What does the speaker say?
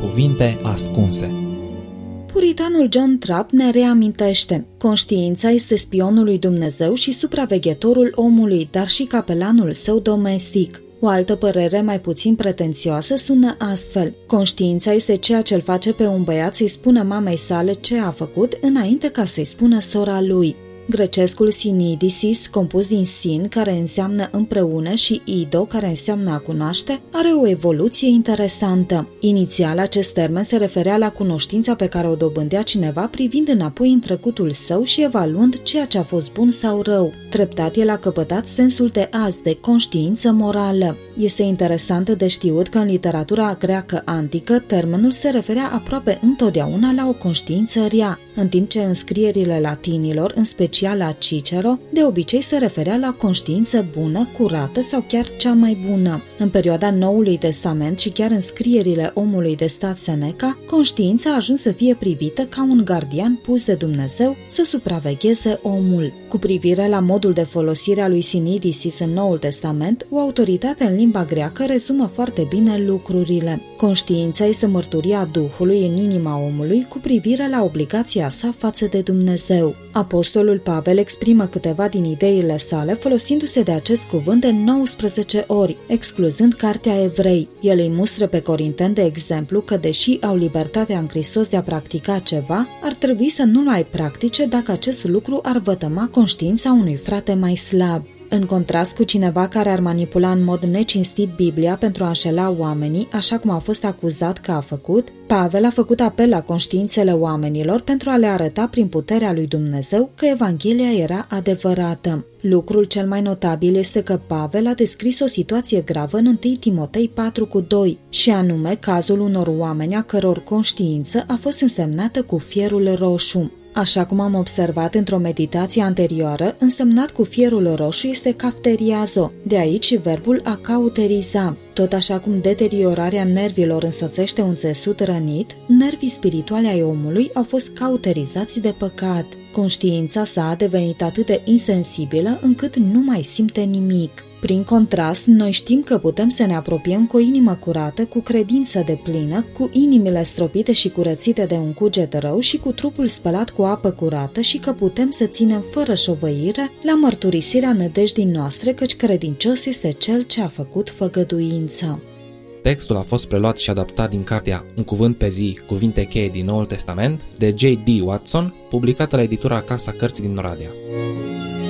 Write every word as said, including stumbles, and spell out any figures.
Cuvinte ascunse. Puritanul John Trapp ne reamintește: conștiința este spionul lui Dumnezeu și supraveghetorul omului, dar și capelanul său domestic. O altă părere mai puțin pretențioasă sună astfel: conștiința este ceea ce îl face pe un băiat să-i spună mamei sale ce a făcut înainte ca să-i spună sora lui. Grecescul sinidisis, compus din sin, care înseamnă împreună, și ido, care înseamnă a cunoaște, are o evoluție interesantă. Inițial, acest termen se referea la cunoștința pe care o dobândea cineva privind înapoi în trecutul său și evaluând ceea ce a fost bun sau rău. Treptat, el a căpătat sensul de azi, de conștiință morală. Este interesant de știut că în literatura greacă antică, termenul se referea aproape întotdeauna la o conștiință rea, în timp ce în scrierile latinilor, în special la Cicero, de obicei se referea la conștiință bună, curată sau chiar cea mai bună. În perioada Noului Testament și chiar în scrierile omului de stat Seneca, conștiința a ajuns să fie privită ca un gardian pus de Dumnezeu să supravegheze omul. Cu privire la modul de folosire a lui Sinidisis în Noul Testament, o autoritate în limba greacă rezumă foarte bine lucrurile. Conștiința este mărturia Duhului în inima omului cu privire la obligația sa față de Dumnezeu. Apostolul Pavel exprimă câteva din ideile sale folosindu-se de acest cuvânt de nouăsprezece ori, excluzând cartea Evrei. El îi mustră pe corinteni, de exemplu, că deși au libertatea în Hristos de a practica ceva, ar trebui să nu mai practice dacă acest lucru ar vătăma conștiința unui frate mai slab. În contrast cu cineva care ar manipula în mod necinstit Biblia pentru a înșela oamenii, așa cum a fost acuzat că a făcut, Pavel a făcut apel la conștiințele oamenilor pentru a le arăta prin puterea lui Dumnezeu că Evanghelia era adevărată. Lucrul cel mai notabil este că Pavel a descris o situație gravă în întâi Timotei patru cu doi, și anume cazul unor oameni a căror conștiință a fost însemnată cu fierul roșu. Așa cum am observat într-o meditație anterioară, însemnat cu fierul roșu este cafteriazo, de aici verbul a cauteriza. Tot așa cum deteriorarea nervilor însoțește un țesut rănit, nervii spirituali ai omului au fost cauterizați de păcat. Conștiința sa a devenit atât de insensibilă încât nu mai simte nimic. Prin contrast, noi știm că putem să ne apropiem cu o inimă curată, cu credință deplină, cu inimile stropite și curățite de un cuget rău și cu trupul spălat cu apă curată și că putem să ținem fără șovăire la mărturisirea nădejdii noastre, căci credincios este cel ce a făcut făgăduință. Textul a fost preluat și adaptat din cartea Un cuvânt pe zi, cuvinte cheie din Noul Testament, de J D Watson, publicată la editura Casa Cărții din Oradea.